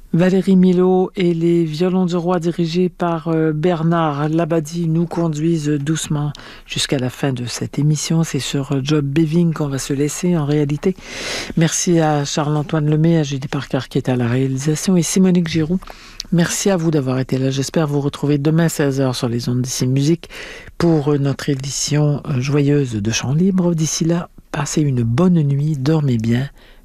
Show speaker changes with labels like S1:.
S1: Valérie Milo et les violons du roi dirigés par Bernard Labadie nous conduisent doucement jusqu'à la fin de cette émission. C'est sur Job Beving qu'on va se laisser en réalité. Merci à Charles-Antoine Lemay, à Judy Parker qui est à la réalisation et Simonique Giroux. Merci à vous d'avoir été là. J'espère vous retrouver demain 16h sur les ondes d'Ici Musique pour notre édition joyeuse de Chant Libre. D'ici là, passez une bonne nuit, dormez bien.